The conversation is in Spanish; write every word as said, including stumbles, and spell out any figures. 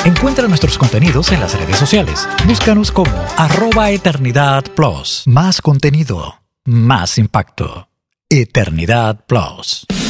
Encuentra nuestros contenidos en las redes sociales. Búscanos como arroba Eternidad Plus. Más contenido, más impacto. Eternidad Plus.